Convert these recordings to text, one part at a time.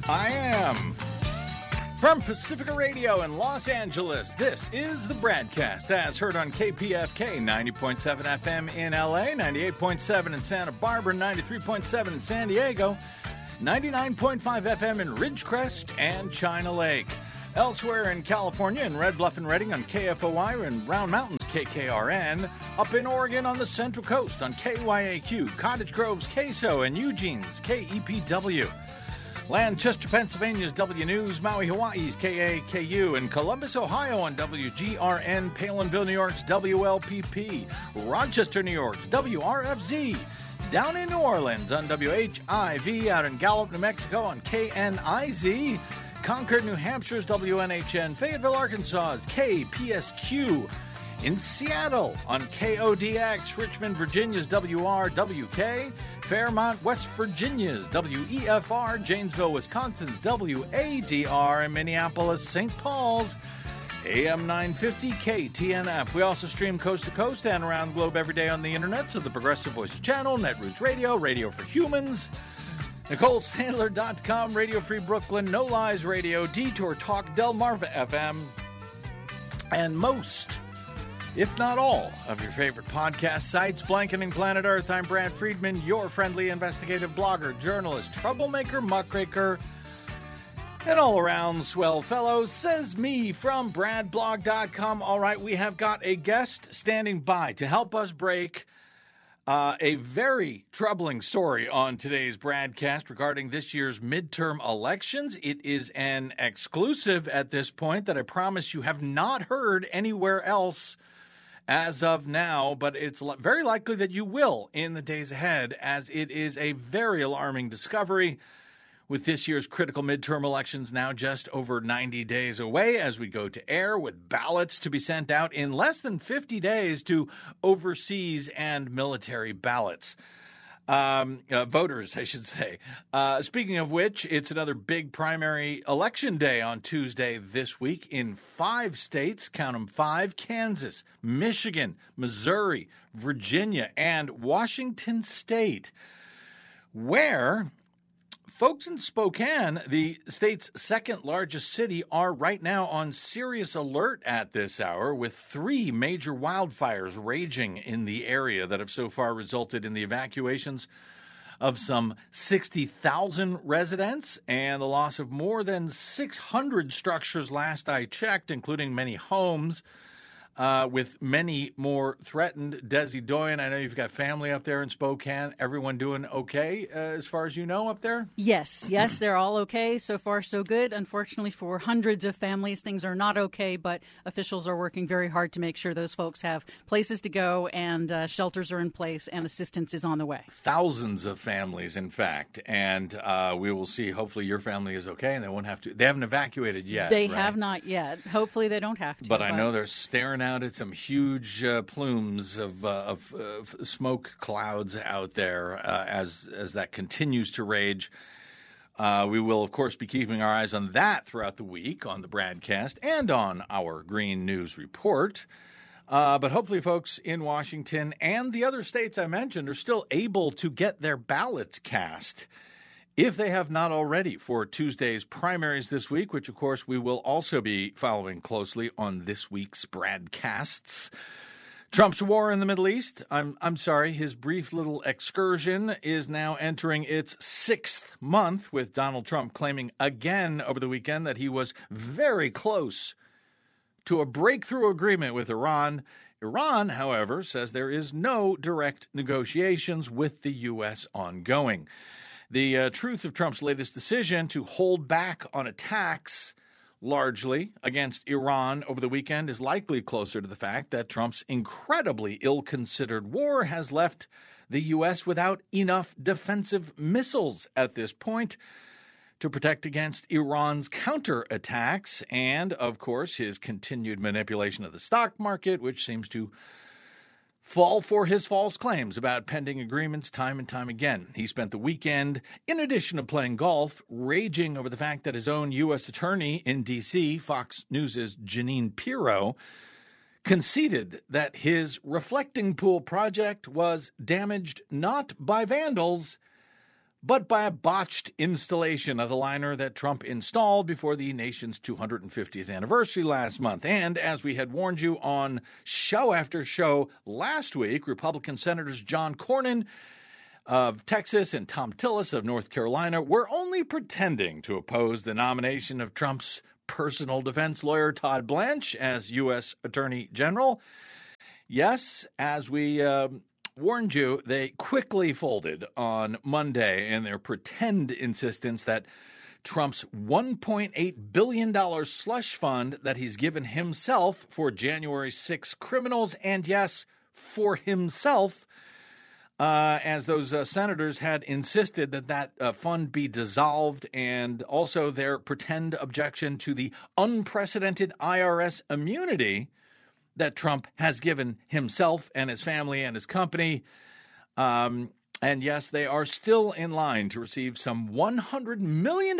I am. From Pacifica Radio in Los Angeles, this is the BradCast, as heard on KPFK 90.7 FM in LA, 98.7 in Santa Barbara, 93.7 in San Diego, 99.5 FM in Ridgecrest and China Lake. Elsewhere in California, in Red Bluff and Redding on KFOI, in Round Mountains, KKRN, up in Oregon on the Central Coast on KYAQ, Cottage Grove's KSO, and Eugene's KEPW. Lancaster, Pennsylvania's W News, Maui, Hawaii's KAKU, and Columbus, Ohio on WGRN, Palinville, New York's WLPP, Rochester, New York's WRFZ, down in New Orleans on WHIV, out in Gallup, New Mexico on KNIZ, Concord, New Hampshire's WNHN, Fayetteville, Arkansas's KPSQ, in Seattle on KODX, Richmond, Virginia's WRWK, Fairmont, West Virginia's WEFR, Janesville, Wisconsin's WADR, and Minneapolis, St. Paul's AM 950 KTNF. We also stream coast to coast and around the globe every day on the internet, so the Progressive Voice Channel, Netroots Radio, Radio for Humans, NicoleSandler.com, Radio Free Brooklyn, No Lies Radio, Detour Talk, Delmarva FM, and most, if not all, of your favorite podcast sites. Blanketing Planet Earth, I'm Brad Friedman, your friendly investigative blogger, journalist, troublemaker, muckraker, and all-around swell fellow, says me from BradBlog.com. All right, we have got a guest standing by to help us break a very troubling story on today's BradCast regarding this year's midterm elections. It is an exclusive at this point that I promise you have not heard anywhere else as of now, but it's very likely that you will in the days ahead, as it is a very alarming discovery with this year's critical midterm elections now just over 90 days away as we go to air, with ballots to be sent out in less than 50 days to overseas and military ballots. Voters, I should say. Speaking of which, it's another big primary election day on Tuesday this week in 5 states, count them 5, Kansas, Michigan, Missouri, Virginia, and Washington State, where folks in Spokane, the state's second largest city, are right now on serious alert at this hour, with 3 major wildfires raging in the area that have so far resulted in the evacuations of some 60,000 residents and the loss of more than 600 structures last I checked, including many homes, with many more threatened. Desi Doyen, I know you've got family up there in Spokane. Everyone doing okay as far as you know up there? Yes, they're all okay. So far, so good. Unfortunately, for hundreds of families, things are not okay, but officials are working very hard to make sure those folks have places to go and shelters are in place and assistance is on the way. Thousands of families, in fact, and we will see. Hopefully your family is okay and they won't have to. They haven't evacuated yet. They right? have not yet. Hopefully they don't have to. But I know they're staring out at some huge plumes of smoke clouds out there as that continues to rage. We will, of course, be keeping our eyes on that throughout the week on the BradCast and on our Green News Report. But hopefully folks in Washington and the other states I mentioned are still able to get their ballots cast, if they have not already, for Tuesday's primaries this week, which, of course, we will also be following closely on this week's BradCasts. Trump's war in the Middle East, I'm sorry, his brief little excursion is now entering its 6th month, with Donald Trump claiming again over the weekend that he was very close to a breakthrough agreement with Iran. Iran, however, says there is no direct negotiations with the U.S. ongoing. The truth of Trump's latest decision to hold back on attacks largely against Iran over the weekend is likely closer to the fact that Trump's incredibly ill-considered war has left the U.S. without enough defensive missiles at this point to protect against Iran's counterattacks and, of course, his continued manipulation of the stock market, which seems to fall for his false claims about pending agreements time and time again. He spent the weekend, in addition to playing golf, raging over the fact that his own U.S. attorney in D.C., Fox News' Jeanine Pirro, conceded that his reflecting pool project was damaged not by vandals, but by a botched installation of the liner that Trump installed before the nation's 250th anniversary last month. And as we had warned you on show after show last week, Republican Senators John Cornyn of Texas and Thom Tillis of North Carolina were only pretending to oppose the nomination of Trump's personal defense lawyer Todd Blanche as U.S. Attorney General. Yes, as we warned you, they quickly folded on Monday in their pretend insistence that Trump's $1.8 billion slush fund that he's given himself for January 6 criminals, and yes, for himself, as those senators had insisted that fund be dissolved, and also their pretend objection to the unprecedented IRS immunity that Trump has given himself and his family and his company. And yes, they are still in line to receive some $100 million.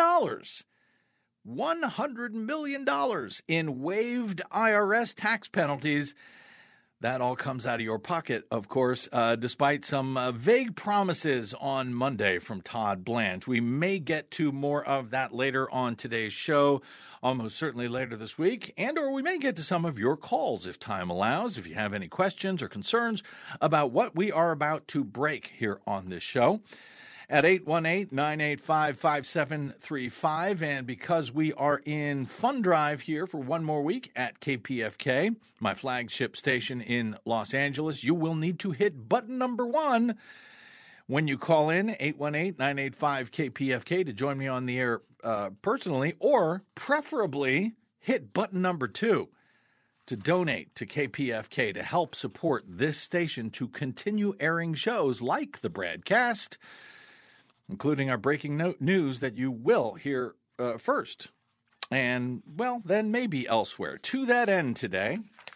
$100 million in waived IRS tax penalties. That all comes out of your pocket, of course, despite some vague promises on Monday from Todd Blanche. We may get to more of that later on today's show, almost certainly later this week, and or we may get to some of your calls if time allows, if you have any questions or concerns about what we are about to break here on this show. At 818-985-5735, and because we are in fund drive here for one more week at KPFK, my flagship station in Los Angeles, you will need to hit button number 1 when you call in, 818-985-KPFK, to join me on the air personally, or preferably hit button number 2 to donate to KPFK to help support this station to continue airing shows like the Bradcast, including our breaking news that you will hear first, and, well, then maybe elsewhere. To that end today,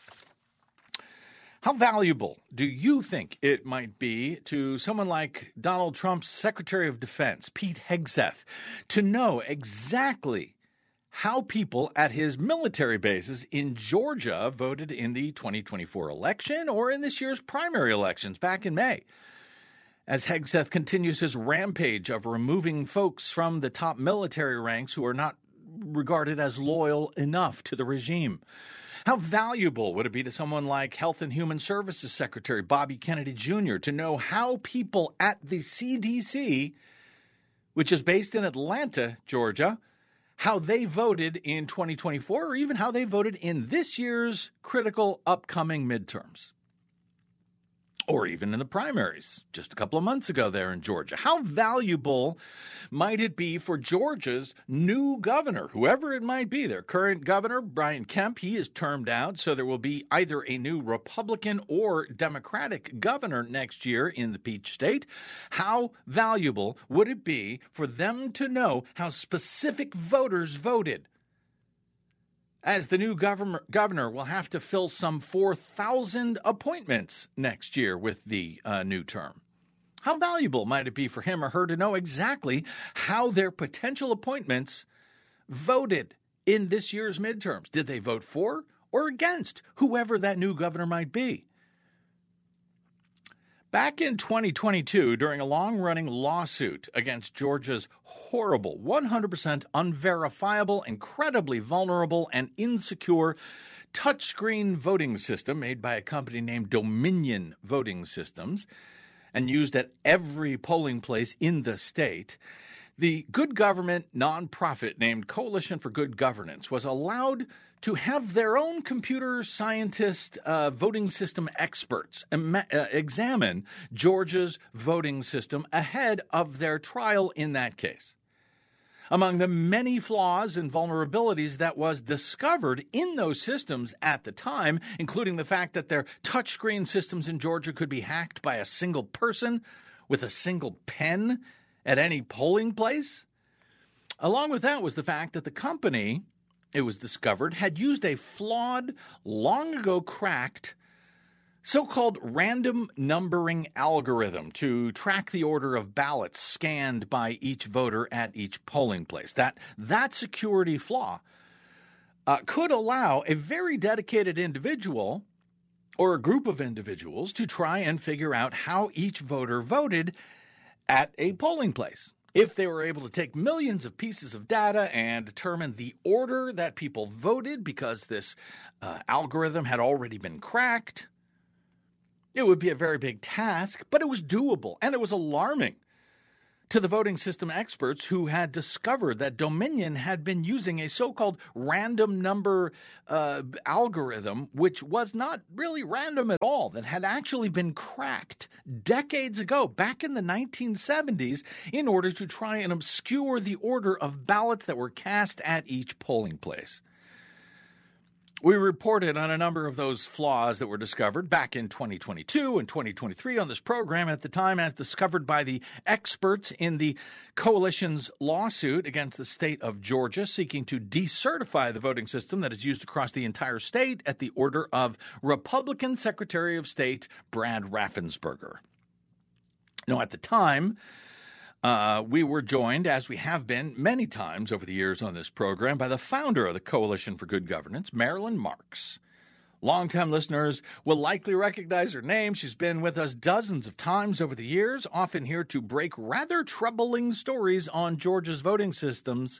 how valuable do you think it might be to someone like Donald Trump's Secretary of Defense, Pete Hegseth, to know exactly how people at his military bases in Georgia voted in the 2024 election or in this year's primary elections back in May, as Hegseth continues his rampage of removing folks from the top military ranks who are not regarded as loyal enough to the regime? How valuable would it be to someone like Health and Human Services Secretary Bobby Kennedy Jr. to know how people at the CDC, which is based in Atlanta, Georgia, how they voted in 2024, or even how they voted in this year's critical upcoming midterms? Or even in the primaries just a couple of months ago there in Georgia. How valuable might it be for Georgia's new governor, whoever it might be? Their current governor, Brian Kemp, he is termed out, so there will be either a new Republican or Democratic governor next year in the Peach State. How valuable would it be for them to know how specific voters voted, as the new governor will have to fill some 4,000 appointments next year with the new term? How valuable might it be for him or her to know exactly how their potential appointments voted in this year's midterms? Did they vote for or against whoever that new governor might be? Back in 2022, during a long-running lawsuit against Georgia's horrible, 100% unverifiable, incredibly vulnerable, and insecure touchscreen voting system made by a company named Dominion Voting Systems and used at every polling place in the state, the good government nonprofit named Coalition for Good Governance was allowed to have their own computer scientist voting system experts examine Georgia's voting system ahead of their trial in that case. Among the many flaws and vulnerabilities that was discovered in those systems at the time, including the fact that their touchscreen systems in Georgia could be hacked by a single person with a single pen at any polling place. Along with that was the fact that the company, it was discovered, had used a flawed, long ago cracked, so-called random numbering algorithm to track the order of ballots scanned by each voter at each polling place. That security flaw could allow a very dedicated individual or a group of individuals to try and figure out how each voter voted at a polling place. if they were able to take millions of pieces of data and determine the order that people voted because this algorithm had already been cracked, it would be a very big task, but it was doable, and it was alarming to the voting system experts who had discovered that Dominion had been using a so-called random number algorithm, which was not really random at all, that had actually been cracked decades ago, back in the 1970s, in order to try and obscure the order of ballots that were cast at each polling place. We reported on a number of those flaws that were discovered back in 2022 and 2023 on this program, at the time as discovered by the experts in the coalition's lawsuit against the state of Georgia, seeking to decertify the voting system that is used across the entire state at the order of Republican Secretary of State Brad Raffensperger. Now, at the time, we were joined, as we have been many times over the years on this program, by the founder of the Coalition for Good Governance, Marilyn Marks. Longtime listeners will likely recognize her name. She's been with us dozens of times over the years, often here to break rather troubling stories on Georgia's voting systems.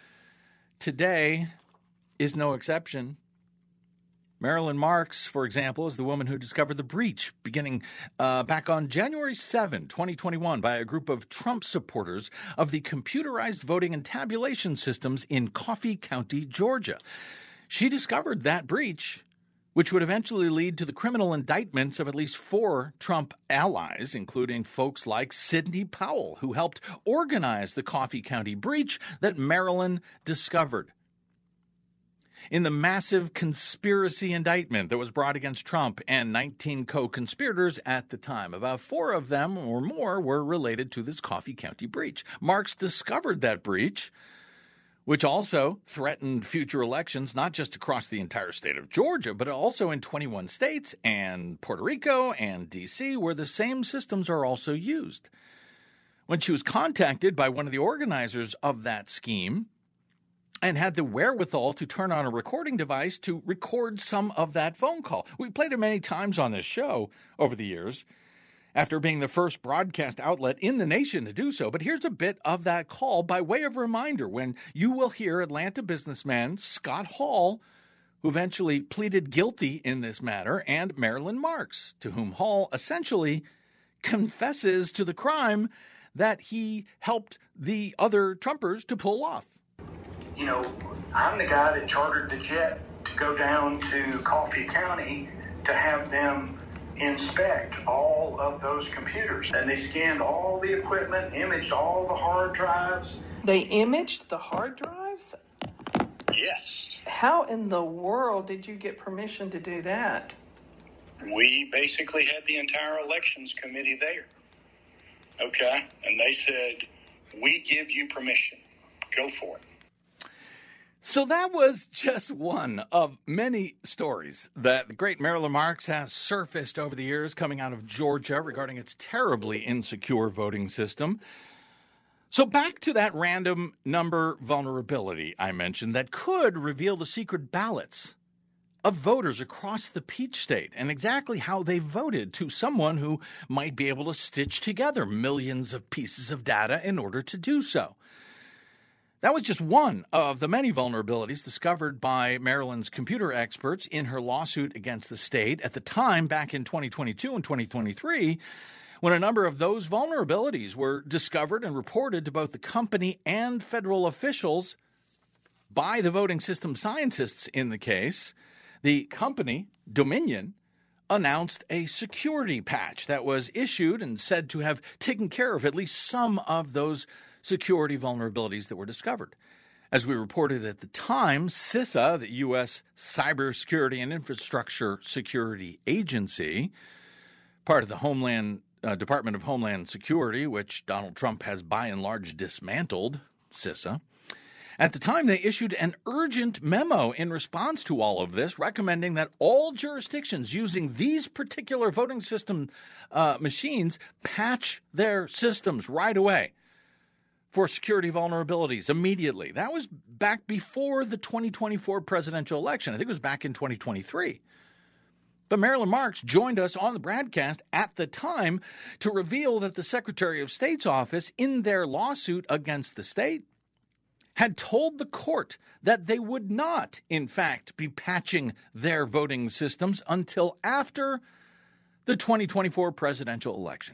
Today is no exception. Marilyn Marks, for example, is the woman who discovered the breach beginning back on January 7, 2021, by a group of Trump supporters of the computerized voting and tabulation systems in Coffee County, Georgia. She discovered that breach, which would eventually lead to the criminal indictments of at least 4 Trump allies, including folks like Sidney Powell, who helped organize the Coffee County breach that Marilyn discovered. In the massive conspiracy indictment that was brought against Trump and 19 co-conspirators at the time, about 4 of them or more were related to this Coffee County breach. Marks discovered that breach, which also threatened future elections, not just across the entire state of Georgia, but also in 21 states and Puerto Rico and D.C., where the same systems are also used. When she was contacted by one of the organizers of that scheme, and had the wherewithal to turn on a recording device to record some of that phone call. We played it many times on this show over the years, after being the first broadcast outlet in the nation to do so. But here's a bit of that call by way of reminder, when you will hear Atlanta businessman Scott Hall, who eventually pleaded guilty in this matter, and Marilyn Marks, to whom Hall essentially confesses to the crime that he helped the other Trumpers to pull off. You know, I'm the guy that chartered the jet to go down to Coffee County to have them inspect all of those computers. And they scanned all the equipment, imaged all the hard drives. They imaged the hard drives? Yes. How in the world did you get permission to do that? We basically had the entire elections committee there. Okay? And they said, we give you permission. Go for it. So that was just one of many stories that the great Marilyn Marks has surfaced over the years coming out of Georgia regarding its terribly insecure voting system. So back to that random number vulnerability I mentioned that could reveal the secret ballots of voters across the Peach State and exactly how they voted to someone who might be able to stitch together millions of pieces of data in order to do so. That was just one of the many vulnerabilities discovered by Maryland's computer experts in her lawsuit against the state at the time, back in 2022 and 2023, when a number of those vulnerabilities were discovered and reported to both the company and federal officials by the voting system scientists in the case. The company, Dominion, announced a security patch that was issued and said to have taken care of at least some of those security vulnerabilities that were discovered. As we reported at the time, CISA, the U.S. Cybersecurity and Infrastructure Security Agency, part of the Department of Homeland Security, which Donald Trump has by and large dismantled, CISA. At the time, they issued an urgent memo in response to all of this, recommending that all jurisdictions using these particular voting system machines patch their systems right away for security vulnerabilities immediately. That was back before the 2024 presidential election. I think it was back in 2023. But Marilyn Marks joined us on the broadcast at the time to reveal that the Secretary of State's office, in their lawsuit against the state, had told the court that they would not, in fact, be patching their voting systems until after the 2024 presidential election.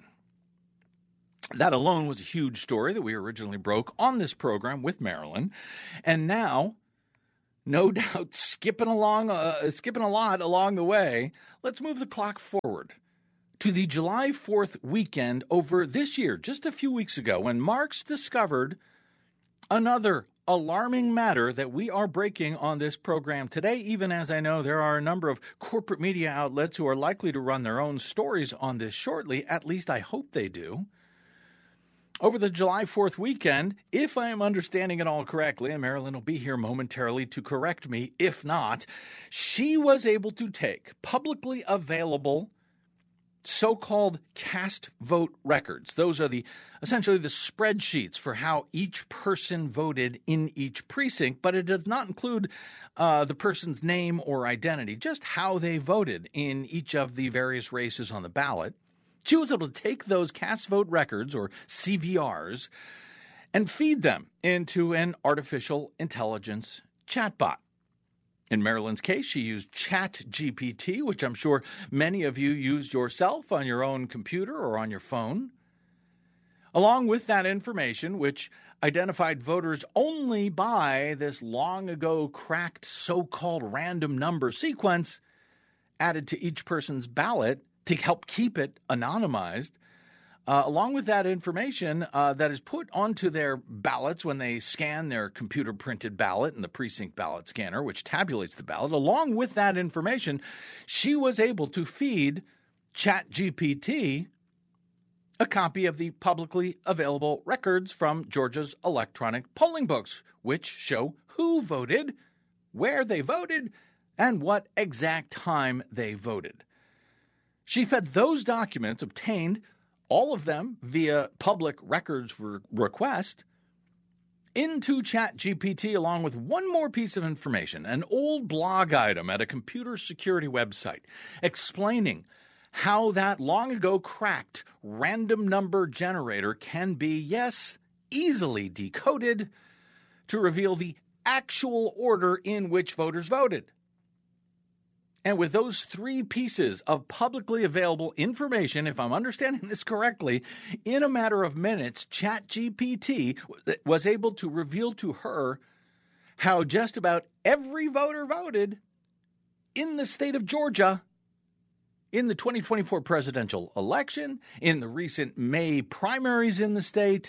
That alone was a huge story that we originally broke on this program with Marilyn. And now, no doubt, skipping a lot along the way, let's move the clock forward to the July 4th weekend over this year, just a few weeks ago, when Marks discovered another alarming matter that we are breaking on this program today, even as I know there are a number of corporate media outlets who are likely to run their own stories on this shortly. At least I hope they do. Over the July 4th weekend, if I am understanding it all correctly, and Marilyn will be here momentarily to correct me if not, she was able to take publicly available so-called cast vote records. Those are essentially the spreadsheets for how each person voted in each precinct, but it does not include the person's name or identity, just how they voted in each of the various races on the ballot. She was able to take those cast vote records, or CVRs, and feed them into an artificial intelligence chatbot. In Marilyn's case, she used ChatGPT, which I'm sure many of you used yourself on your own computer or on your phone. Along with that information, which identified voters only by this long ago cracked so-called random number sequence added to each person's ballot to help keep it anonymized, along with that information that is put onto their ballots when they scan their computer-printed ballot in the precinct ballot scanner, which tabulates the ballot. Along with that information, she was able to feed ChatGPT a copy of the publicly available records from Georgia's electronic polling books, which show who voted, where they voted, and what exact time they voted. She fed those documents, obtained all of them via public records request, into ChatGPT along with one more piece of information, an old blog item at a computer security website explaining how that long ago cracked random number generator can be, yes, easily decoded to reveal the actual order in which voters voted. And with those three pieces of publicly available information, if I'm understanding this correctly, in a matter of minutes, ChatGPT was able to reveal to her how just about every voter voted in the state of Georgia in the 2024 presidential election, in the recent May primaries in the state,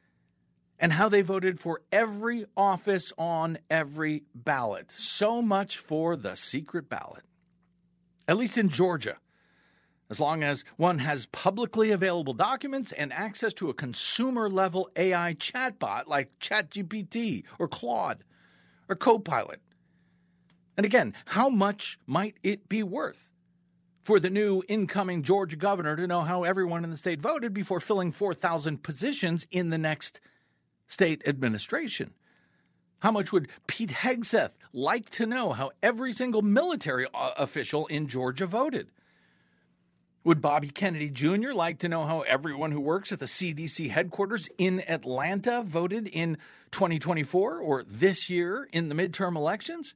and how they voted for every office on every ballot. So much for the secret ballot. At least in Georgia, as long as one has publicly available documents and access to a consumer-level AI chatbot like ChatGPT or Claude or Copilot. And again, how much might it be worth for the new incoming Georgia governor to know how everyone in the state voted before filling 4,000 positions in the next state administration? How much would Pete Hegseth like to know how every single military official in Georgia voted? Would Bobby Kennedy Jr. like to know how everyone who works at the CDC headquarters in Atlanta voted in 2024 or this year in the midterm elections?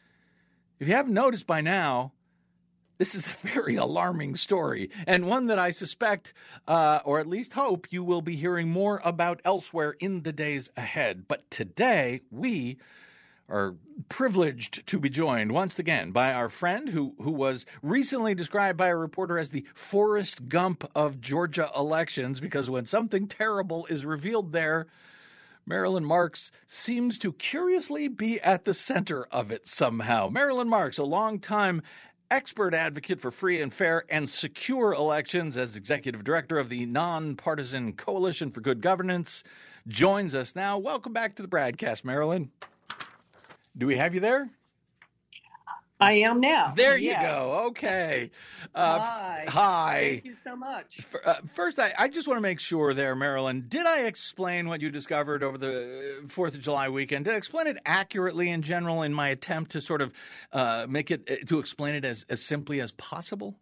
If you haven't noticed by now, this is a very alarming story, and one that I suspect, or at least hope, you will be hearing more about elsewhere in the days ahead. But today, we are privileged to be joined once again by our friend who was recently described by a reporter as the Forrest Gump of Georgia elections, because when something terrible is revealed there, Marilyn Marks seems to curiously be at the center of it somehow. Marilyn Marks, a longtime expert advocate for free and fair and secure elections as executive director of the Nonpartisan Coalition for Good Governance, joins us now. Welcome back to the broadcast, Marilyn. Do we have you there? I am now. There Yes. you go. Okay. Hi. Hi. Thank you so much. First, I just want to make sure there, Marilyn, did I explain what you discovered over the 4th of July weekend? Did I explain it accurately in general in my attempt to sort of to explain it as simply as possible?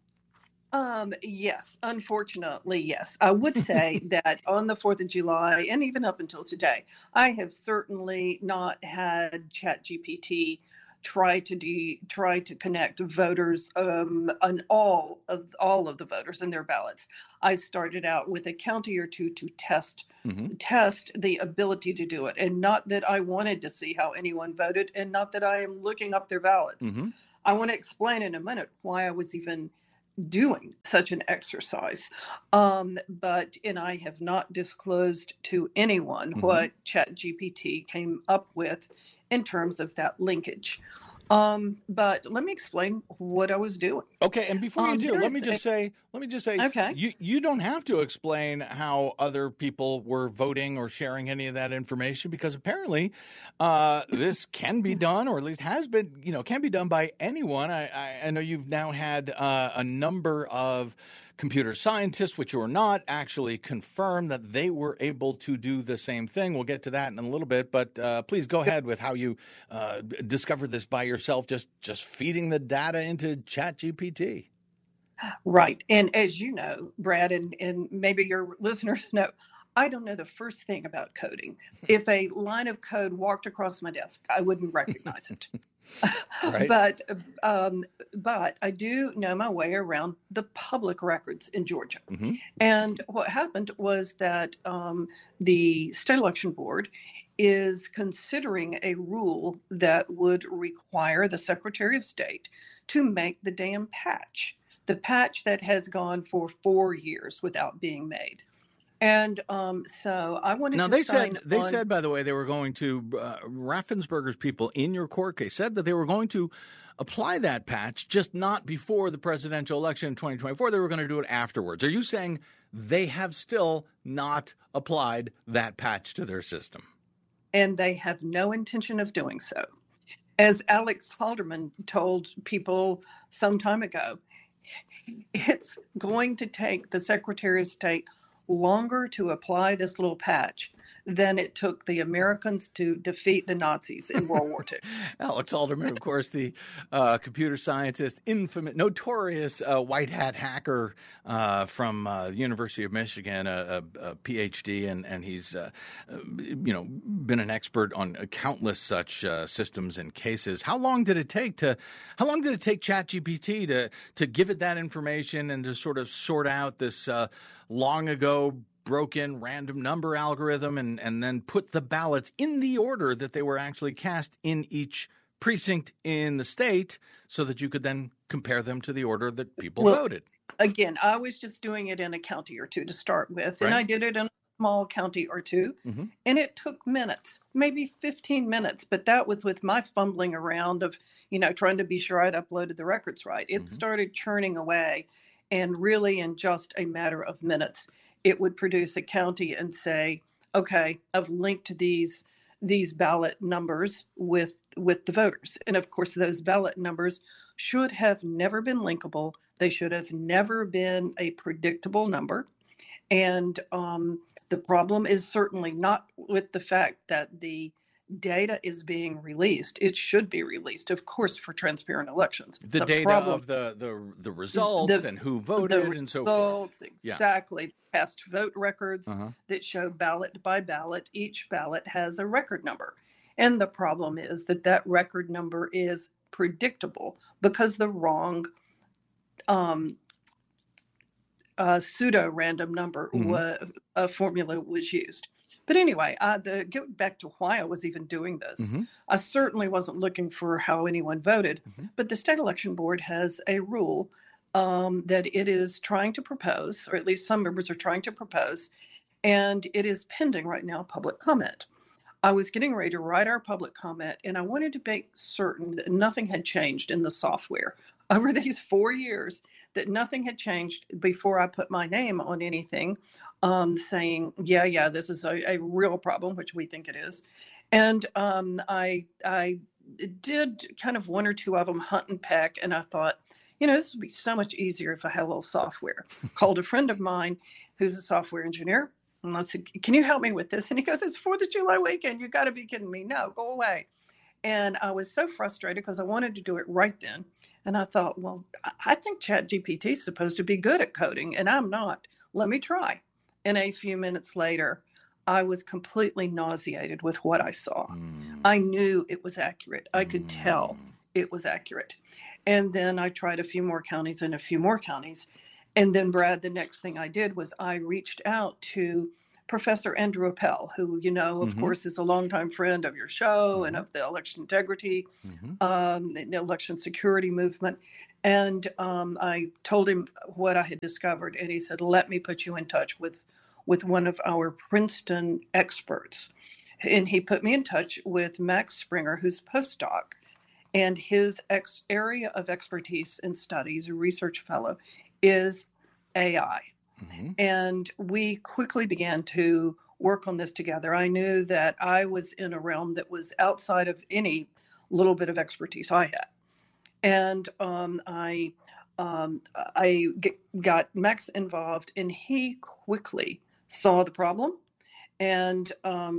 Yes, unfortunately, yes. I would say that on the 4th of July and even up until today, I have certainly not had ChatGPT try to connect voters on all of the voters and their ballots. I started out with a county or two to test the ability to do it, and not that I wanted to see how anyone voted, and not that I am looking up their ballots. Mm-hmm. I want to explain in a minute why I was even doing such an exercise. But I have not disclosed to anyone what ChatGPT came up with in terms of that linkage. But let me explain what I was doing. Okay, and before you do, let me just say, okay. you don't have to explain how other people were voting or sharing any of that information, because apparently this can be done, or at least has been, can be done by anyone. I know you've now had a number of computer scientists, which are not, actually confirmed that they were able to do the same thing. We'll get to that in a little bit, but please go ahead with how you discovered this by yourself, just feeding the data into ChatGPT. Right. And as you know, Brad, and maybe your listeners know, I don't know the first thing about coding. If a line of code walked across my desk, I wouldn't recognize it. Right. But I do know my way around the public records in Georgia. Mm-hmm. And what happened was that the State Election Board is considering a rule that would require the Secretary of State to make the damn patch, the patch that has gone for 4 years without being made. And so I wanted now, to they sign said, they said, by the way, they were going to, Raffensperger's people in your court case said that they were going to apply that patch, just not before the presidential election in 2024. They were going to do it afterwards. Are you saying they have still not applied that patch to their system? And they have no intention of doing so. As Alex Halderman told people some time ago, it's going to take the Secretary of State longer to apply this little patch than it took the Americans to defeat the Nazis in World War II. Alex Halderman, of course, the computer scientist, infamous, notorious white hat hacker from the University of Michigan, a PhD, and he's been an expert on countless such systems and cases. How long did it take ChatGPT to give it that information and to sort of sort out this long ago broken random number algorithm and then put the ballots in the order that they were actually cast in each precinct in the state so that you could then compare them to the order that people voted? Again, I was just doing it in a county or two to start with, and I did it in a small county or two, and it took minutes, maybe 15 minutes, but that was with my fumbling around of, trying to be sure I'd uploaded the records right. It started churning away, and really in just a matter of minutes, it would produce a county and say, okay, I've linked these ballot numbers with the voters. And of course, those ballot numbers should have never been linkable. They should have never been a predictable number. And the problem is certainly not with the fact that the data is being released. It should be released, of course, for transparent elections. The data of the results and who voted and so forth. Exactly. Yeah. Past vote records that show ballot by ballot. Each ballot has a record number. And the problem is that record number is predictable because the wrong pseudo-random number formula was used. But anyway, get back to why I was even doing this. I certainly wasn't looking for how anyone voted, but the State Election Board has a rule that it is trying to propose, or at least some members are trying to propose, and it is pending right now public comment. I was getting ready to write our public comment, and I wanted to make certain that nothing had changed in the software over these 4 years, that nothing had changed before I put my name on anything, saying, yeah, this is a real problem, which we think it is. And I did kind of one or two of them, hunt and peck, and I thought, this would be so much easier if I had a little software. Called a friend of mine who's a software engineer, and I said, can you help me with this? And he goes, it's 4th of July weekend. You got to be kidding me. No, go away. And I was so frustrated because I wanted to do it right then. And I thought, well, I think ChatGPT is supposed to be good at coding, and I'm not. Let me try. And a few minutes later, I was completely nauseated with what I saw. I knew it was accurate. I could tell it was accurate. And then I tried a few more counties and a few more counties. And then, Brad, the next thing I did was I reached out to Professor Andrew Appel, who, of course, is a longtime friend of your show and of the election integrity, the election security movement. And I told him what I had discovered. And he said, let me put you in touch with one of our Princeton experts. And he put me in touch with Max Springer, who's postdoc. And his area of expertise and studies, a research fellow, is AI. And we quickly began to work on this together. I knew that I was in a realm that was outside of any little bit of expertise I had. And I got Max involved, and he quickly saw the problem and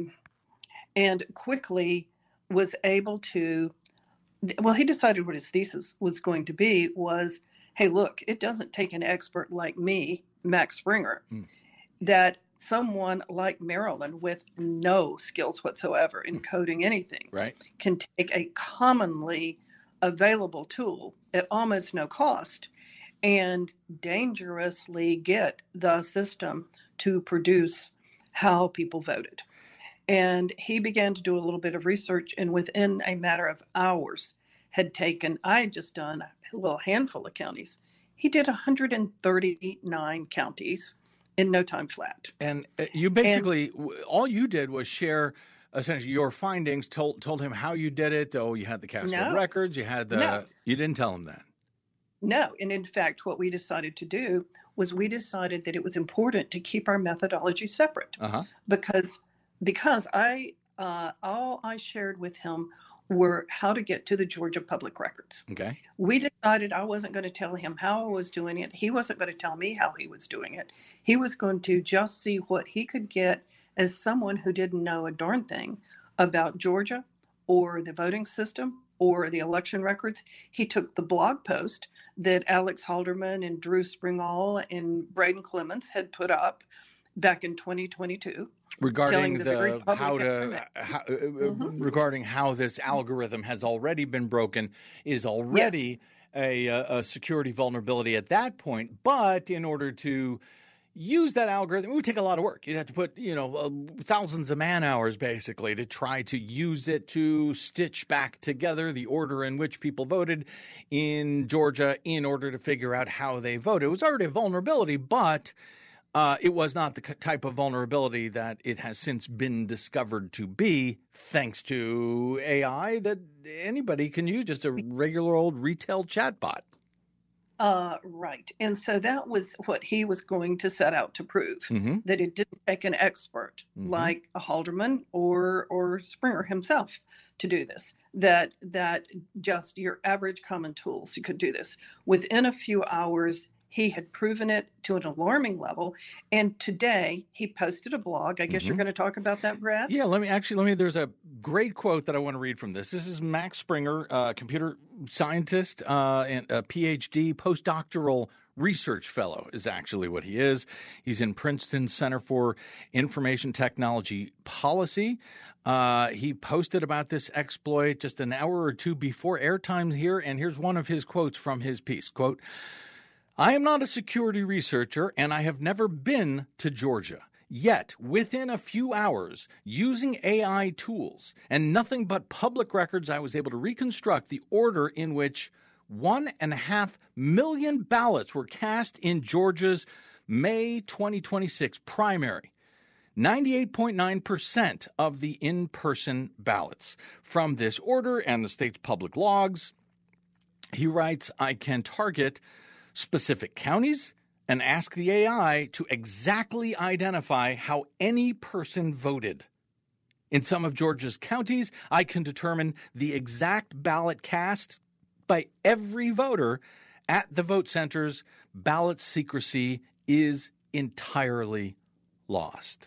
quickly was able to, he decided what his thesis was going to be was, hey, look, it doesn't take an expert like me, Max Springer, that someone like Marilyn with no skills whatsoever in coding anything can take a commonly available tool at almost no cost and dangerously get the system to produce how people voted. And he began to do a little bit of research, and within a matter of hours I had just done a little handful of counties. He did 139 counties in no time flat. And you basically, all you did was share essentially your findings, told him how you did it. Oh, you had the Castle records, you had you didn't tell him that. No. And in fact, what we decided to do was we decided that it was important to keep our methodology separate because all I shared with him were how to get to the Georgia public records. Okay. We decided I wasn't going to tell him how I was doing it. He wasn't going to tell me how he was doing it. He was going to just see what he could get as someone who didn't know a darn thing about Georgia or the voting system or the election records. He took the blog post that Alex Halderman and Drew Springall and Braden Clements had put up back in 2022. Regarding regarding how this algorithm has already been broken, is already a security vulnerability at that point. But in order to use that algorithm, it would take a lot of work. You'd have to put, thousands of man hours basically to try to use it to stitch back together the order in which people voted in Georgia in order to figure out how they voted. It was already a vulnerability, but it was not the type of vulnerability that it has since been discovered to be, thanks to AI that anybody can use, just a regular old retail chatbot. Right. And so that was what he was going to set out to prove, that it didn't take an expert like a Halderman or Springer himself to do this, that just your average common tools, you could do this. Within a few hours, he had proven it to an alarming level. And today he posted a blog. I guess you're going to talk about that, Brad? Yeah, let me, there's a great quote that I want to read from this. This is Max Springer, computer scientist and a PhD, postdoctoral research fellow is actually what he is. He's in Princeton Center for Information Technology Policy. He posted about this exploit just an hour or two before airtime here. And here's one of his quotes from his piece. Quote, "I am not a security researcher, and I have never been to Georgia. Yet, within a few hours, using AI tools and nothing but public records, I was able to reconstruct the order in which 1.5 million ballots were cast in Georgia's May 2026 primary. 98.9% of the in-person ballots. From this order and the state's public logs," he writes, "I can target specific counties and ask the AI to exactly identify how any person voted. In some of Georgia's counties, I can determine the exact ballot cast by every voter at the vote centers. Ballot secrecy is entirely lost.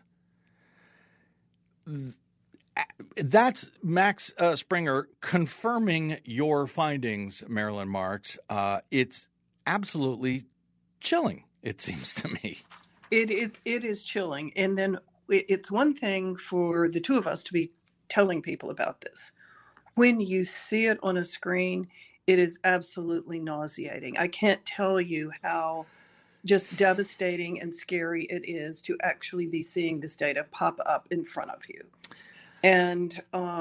That's Max Springer confirming your findings, Marilyn Marks. It's absolutely chilling, it seems to me. It is chilling. And then it's one thing for the two of us to be telling people about this. When you see it on a screen, it is absolutely nauseating. I can't tell you how just devastating and scary it is to actually be seeing this data pop up in front of you. And,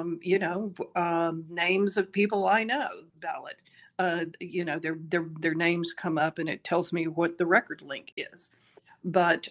names of people I know, ballot, their names come up and it tells me what the record link is. But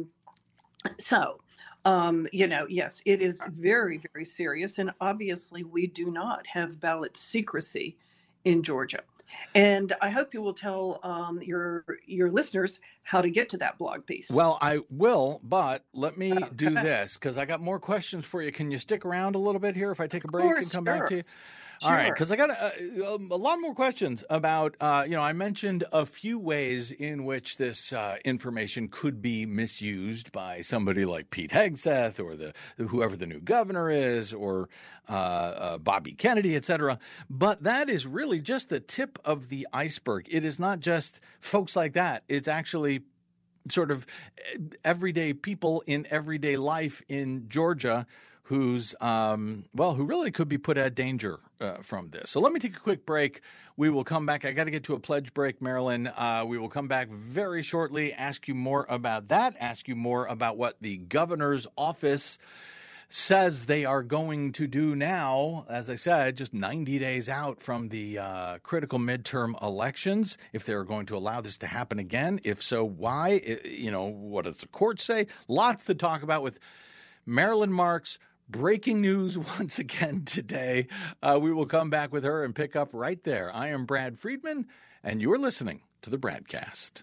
yes, it is very, very serious. And obviously we do not have ballot secrecy in Georgia. And I hope you will tell your listeners how to get to that blog piece. Well, I will, but let me do this because I got more questions for you. Can you stick around a little bit here if I take a break and come back to you? All right, because I got a lot more questions about, I mentioned a few ways in which this information could be misused by somebody like Pete Hegseth or whoever the new governor is or Bobby Kennedy, et cetera. But that is really just the tip of the iceberg. It is not just folks like that. It's actually sort of everyday people in everyday life in Georgia who really could be put at danger from this. So let me take a quick break. We will come back. I got to get to a pledge break, Marilyn. We will come back very shortly, ask you more about that, ask you more about what the governor's office says they are going to do now, as I said, just 90 days out from the critical midterm elections, if they're going to allow this to happen again. If so, why? What does the court say? Lots to talk about with Marilyn Marks. Breaking news once again today. We will come back with her and pick up right there. I am Brad Friedman, and you're listening to the Bradcast.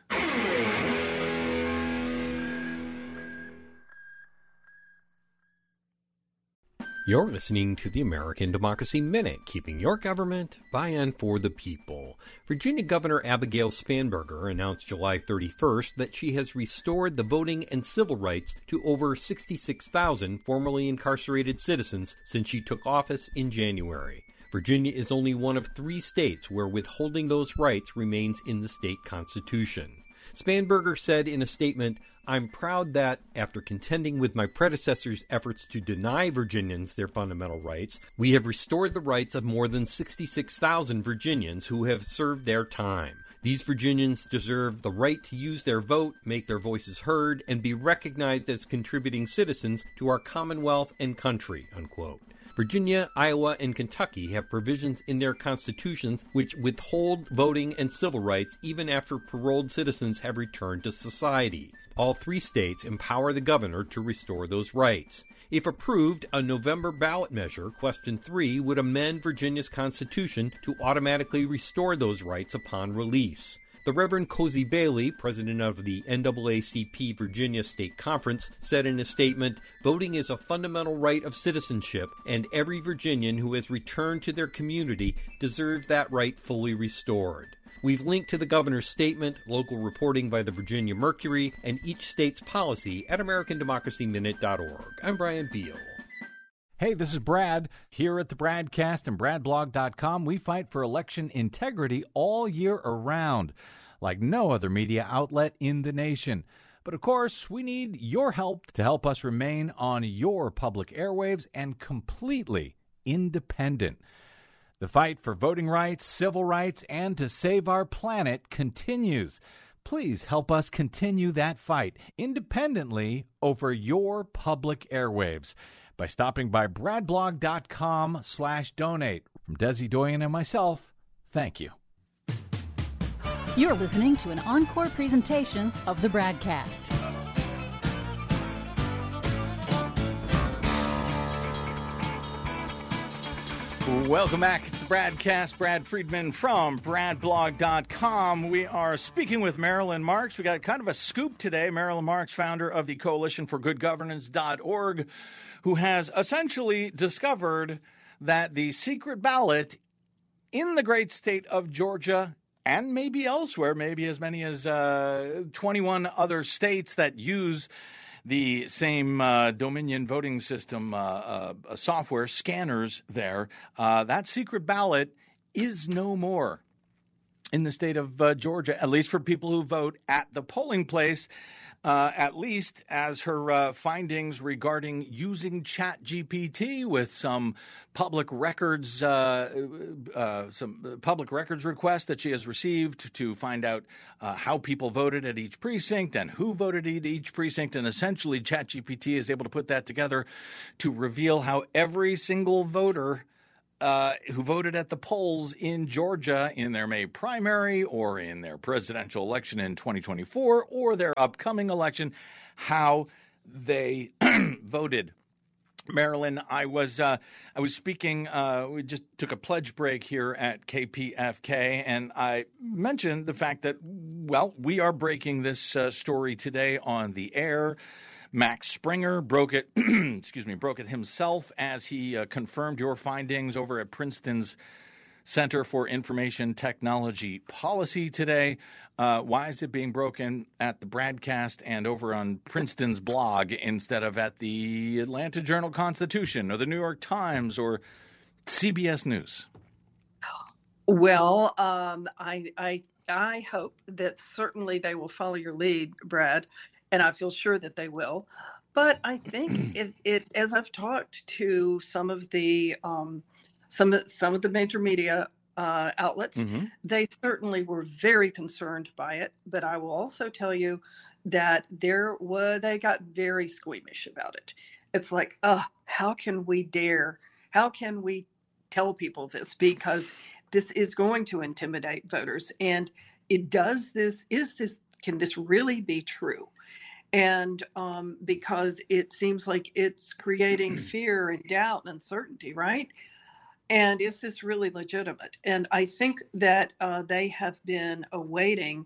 You're listening to the American Democracy Minute, keeping your government by and for the people. Virginia Governor Abigail Spanberger announced July 31st that she has restored the voting and civil rights to over 66,000 formerly incarcerated citizens since she took office in January. Virginia is only one of 3 states where withholding those rights remains in the state constitution. Spanberger said in a statement, "I'm proud that, after contending with my predecessors' efforts to deny Virginians their fundamental rights, we have restored the rights of more than 66,000 Virginians who have served their time. These Virginians deserve the right to use their vote, make their voices heard, and be recognized as contributing citizens to our Commonwealth and country," unquote. Virginia, Iowa, and Kentucky have provisions in their constitutions which withhold voting and civil rights even after paroled citizens have returned to society. All 3 states empower the governor to restore those rights. If approved, a November ballot measure, Question 3, would amend Virginia's constitution to automatically restore those rights upon release. The Reverend Cozy Bailey, president of the NAACP Virginia State Conference, said in a statement, "Voting is a fundamental right of citizenship, and every Virginian who has returned to their community deserves that right fully restored." We've linked to the governor's statement, local reporting by the Virginia Mercury, and each state's policy at AmericanDemocracyMinute.org. I'm Brian Beal. Hey, this is Brad. Here at the Bradcast and BradBlog.com, we fight for election integrity all year around, like no other media outlet in the nation. But of course, we need your help to help us remain on your public airwaves and completely independent. The fight for voting rights, civil rights, and to save our planet continues. Please help us continue that fight independently over your public airwaves by stopping by bradblog.com/donate. From Desi Doyen and myself, thank you. You're listening to an encore presentation of the Bradcast. Welcome back to the Bradcast. Brad Friedman from bradblog.com. We are speaking with Marilyn Marks. We got kind of a scoop today. Marilyn Marks, founder of the Coalition for Good Governance.org, who has essentially discovered that the secret ballot in the great state of Georgia and maybe elsewhere, maybe as many as 21 other states that use the same Dominion voting system software scanners there, that secret ballot is no more in the state of Georgia, at least for people who vote at the polling place, at least as her findings regarding using ChatGPT with some public records requests that she has received to find out how people voted at each precinct and who voted at each precinct. And essentially, ChatGPT is able to put that together to reveal how every single voter who voted at the polls in Georgia in their May primary or in their presidential election in 2024 or their upcoming election, how they voted. Marilyn, I was speaking, we just took a pledge break here at KPFK, and I mentioned the fact that, well, we are breaking this story today on the air. Max Springer broke it himself as he confirmed your findings over at Princeton's Center for Information Technology Policy today. Why is it being broken at the broadcast and over on Princeton's blog instead of at the Atlanta Journal-Constitution or the New York Times or CBS News? Well, I hope that certainly they will follow your lead, Brad. And I feel sure that they will. But I think it as I've talked to some of the major media outlets, they certainly were very concerned by it. But I will also tell you that they got very squeamish about it. It's like, how can we dare? How can we tell people this? Because this is going to intimidate voters. And can this really be true? And because it seems like it's creating fear and doubt and uncertainty, right? And is this really legitimate? And I think that they have been awaiting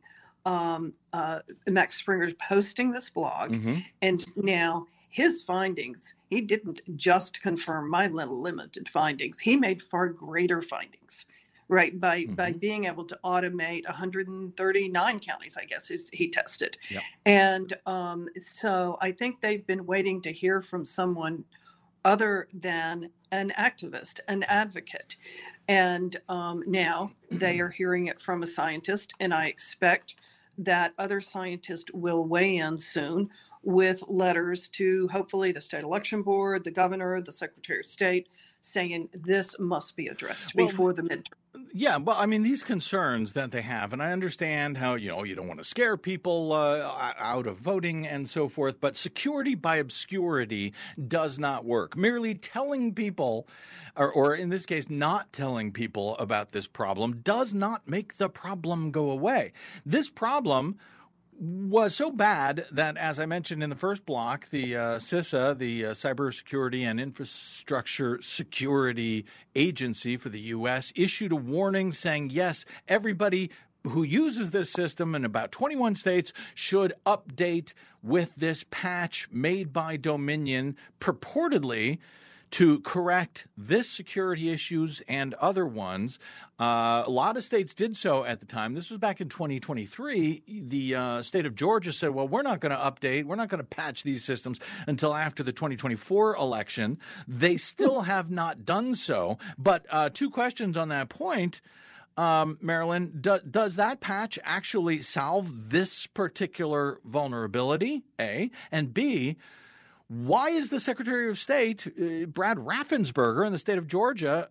Max Springer's posting this blog. And now his findings, he didn't just confirm my little limited findings. He made far greater findings. Right, by being able to automate 139 counties, I guess, he tested. Yep. And so I think they've been waiting to hear from someone other than an activist, an advocate. And now they are hearing it from a scientist, and I expect that other scientists will weigh in soon with letters to hopefully the state election board, the governor, the secretary of state, saying this must be addressed before the midterm. Yeah, well, I mean, these concerns that they have, and I understand how, you don't want to scare people out of voting and so forth, but security by obscurity does not work. Merely telling people, or in this case, not telling people about this problem does not make the problem go away. This problem was so bad that, as I mentioned in the first block, the CISA, the Cybersecurity and Infrastructure Security Agency for the U.S., issued a warning saying, yes, everybody who uses this system in about 21 states should update with this patch made by Dominion purportedly to correct this security issues and other ones. A lot of states did so at the time. This was back in 2023. The state of Georgia said, well, we're not going to update. We're not going to patch these systems until after the 2024 election. They still have not done so. But two questions on that point. Marilyn, does that patch actually solve this particular vulnerability, A? And B, why is the Secretary of State, Brad Raffensperger, in the state of Georgia,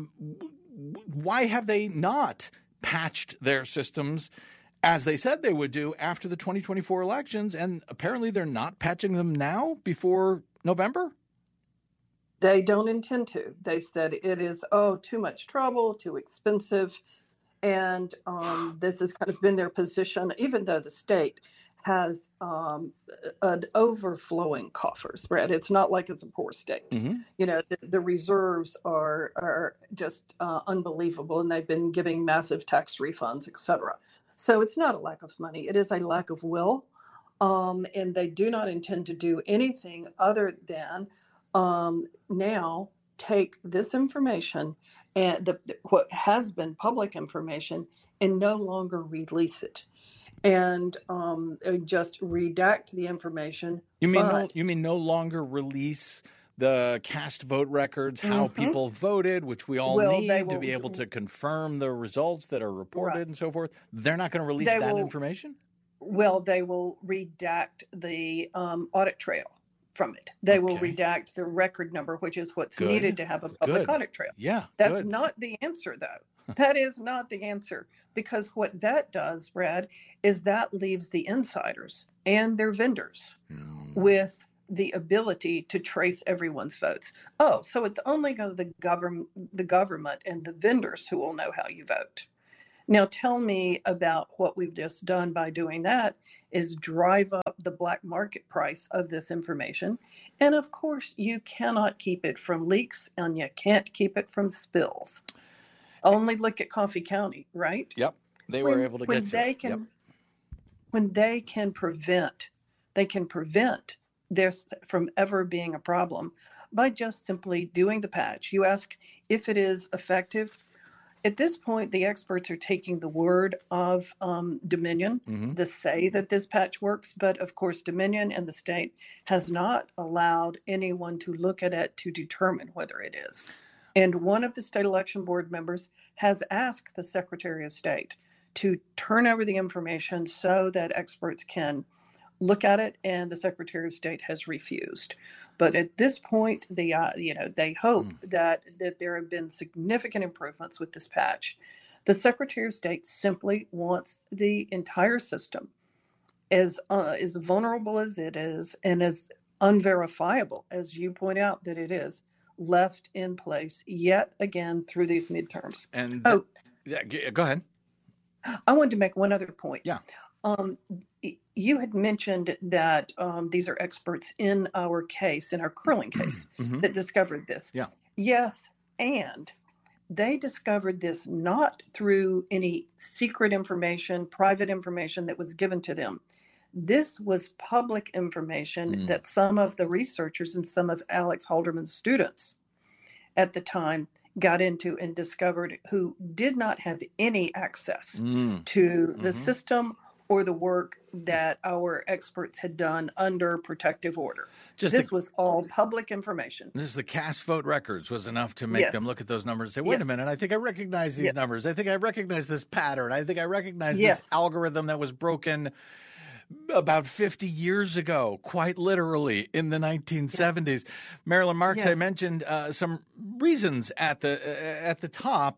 why have they not patched their systems as they said they would do after the 2024 elections? And apparently they're not patching them now before November? They don't intend to. They've said it is, too much trouble, too expensive. And this has kind of been their position, even though the state has an overflowing coffers, Brad. It's not like it's a poor state. The reserves are just unbelievable, and they've been giving massive tax refunds, et cetera. So it's not a lack of money. It is a lack of will, and they do not intend to do anything other than now take this information and what has been public information and no longer release it, and just redact the information. You mean no longer release the cast vote records, how people voted, which we all need to be able to confirm the results that are reported and so forth? They're not going to release that information? Well, they will redact the audit trail from it. They will redact the record number, which is what's needed to have a public audit trail. Yeah, that's not the answer, though. That is not the answer, because what that does, Brad, is that leaves the insiders and their vendors with the ability to trace everyone's votes. Oh, so it's only the government and the vendors who will know how you vote. Now tell me about what we've just done by doing that is drive up the black market price of this information. And of course, you cannot keep it from leaks and you can't keep it from spills. Only look at Coffee County, right? Yep. They were able to get to it. When they can prevent this from ever being a problem by just simply doing the patch. You ask if it is effective. At this point, the experts are taking the word of Dominion to say that this patch works, but of course, Dominion and the state has not allowed anyone to look at it to determine whether it is. And one of the state election board members has asked the Secretary of State to turn over the information so that experts can look at it, and the Secretary of State has refused. But at this point, they hope that there have been significant improvements with this patch. The Secretary of State simply wants the entire system, as vulnerable as it is and as unverifiable as you point out that it is, left in place yet again through these midterms. And go ahead. I wanted to make one other point. Yeah. You had mentioned that these are experts in our case, in our curling case, that discovered this. Yeah. Yes, and they discovered this not through any secret information, private information that was given to them. This was public information that some of the researchers and some of Alex Halderman's students at the time got into and discovered, who did not have any access to the system or the work that our experts had done under protective order. This was all public information. This is the cast vote records was enough to make them look at those numbers and say, wait a minute, I think I recognize these numbers. I think I recognize this pattern. I think I recognize this algorithm that was broken about 50 years ago, quite literally in the 1970s. Marilyn Marks, I mentioned some reasons at the top,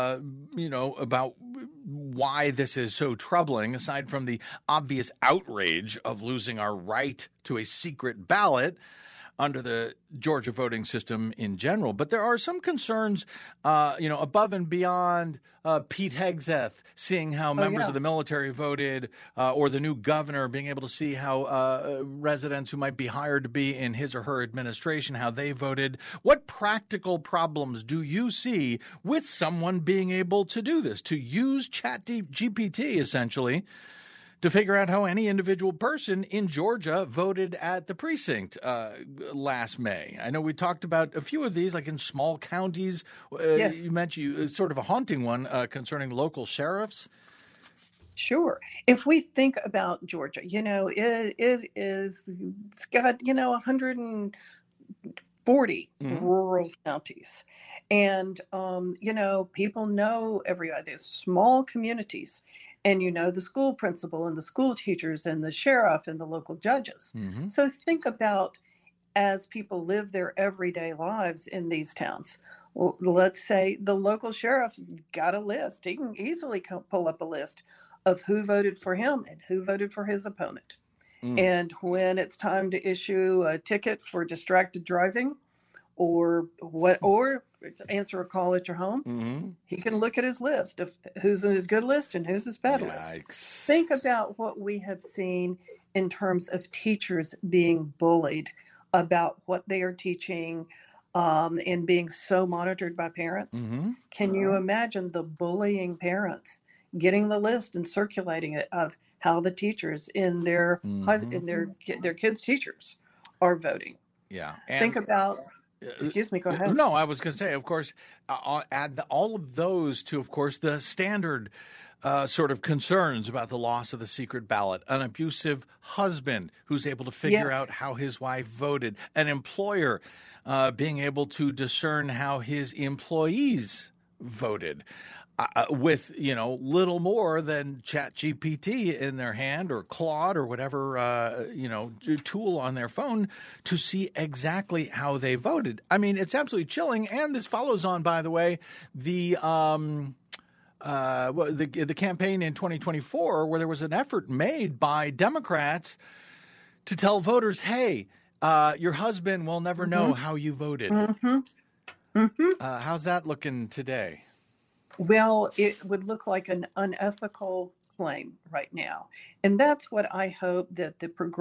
about why this is so troubling, aside from the obvious outrage of losing our right to a secret ballot under the Georgia voting system in general. But there are some concerns, above and beyond Pete Hegseth seeing how members of the military voted, or the new governor being able to see how residents who might be hired to be in his or her administration, how they voted. What practical problems do you see with someone being able to do this, to use ChatGPT essentially to figure out how any individual person in Georgia voted at the precinct last May? I know we talked about a few of these, like in small counties. You mentioned sort of a haunting one concerning local sheriffs. Sure. If we think about Georgia, it's got, 140 rural counties. And, people know everybody. There's small communities. And the school principal and the school teachers and the sheriff and the local judges. So think about, as people live their everyday lives in these towns, let's say the local sheriff's got a list. He can easily pull up a list of who voted for him and who voted for his opponent. And when it's time to issue a ticket for distracted driving or answer a call at your home, he can look at his list of who's in his good list and who's his bad list. Think about what we have seen in terms of teachers being bullied about what they are teaching, and being so monitored by parents. Can you imagine the bullying parents getting the list and circulating it of how the teachers in their kids' teachers are voting? Yeah. Think about, excuse me, go ahead. No, I was going to say, of course, add all of those to, of course, the standard sort of concerns about the loss of the secret ballot, an abusive husband who's able to figure out how his wife voted, an employer being able to discern how his employees voted. With, little more than ChatGPT in their hand or Claude or whatever, tool on their phone to see exactly how they voted. I mean, it's absolutely chilling. And this follows on, by the way, the campaign in 2024 where there was an effort made by Democrats to tell voters, hey, your husband will never know how you voted. How's that looking today? Well, it would look like an unethical claim right now. And that's what I hope that the